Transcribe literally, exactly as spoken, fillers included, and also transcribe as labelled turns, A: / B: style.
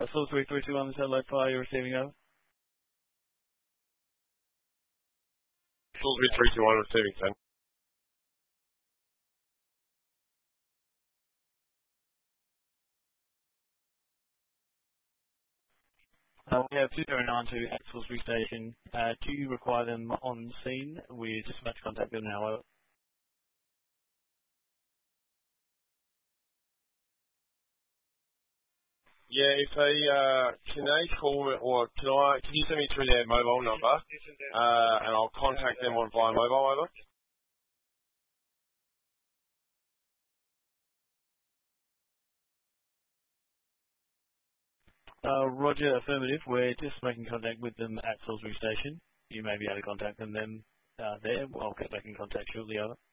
A: Source three three two one, the satellite fire, you're receiving over.
B: Salisbury three two one receiving, ten.
A: Uh, we have two zero nine two at Salisbury Station. Uh, do you require them on scene? We're just about to contact them now. Over.
B: Yeah, if they, uh, can they call me, or can I, can you send me through their mobile number, uh, and I'll contact them on via mobile, over?
A: Uh, Roger, affirmative. We're just making contact with them at Salisbury Station. You may be able to contact them then uh, there. I'll get back in contact shortly, over.